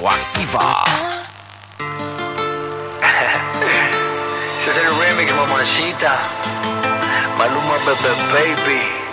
Activa. Ese es el remix, mamacita. Maluma, Baby.